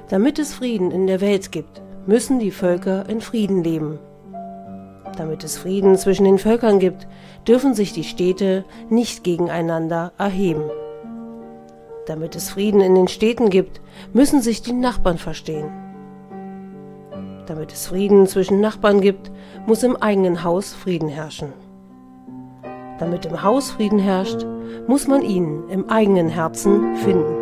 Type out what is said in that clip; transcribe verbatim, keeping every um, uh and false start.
Damit es Frieden in der Welt gibt, müssen die Völker in Frieden leben. Damit es Frieden zwischen den Völkern gibt, dürfen sich die Städte nicht gegeneinander erheben. Damit es Frieden in den Städten gibt, müssen sich die Nachbarn verstehen. Damit es Frieden zwischen Nachbarn gibt, muss im eigenen Haus Frieden herrschen. Damit im Haus Frieden herrscht, muss man ihn im eigenen Herzen finden.